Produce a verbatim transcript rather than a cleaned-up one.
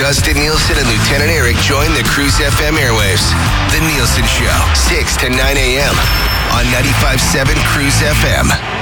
Dustin Nielsen and Lieutenant Eric join the Cruise F M airwaves. The Nielsen Show, six to nine a.m. on ninety-five point seven Cruise F M.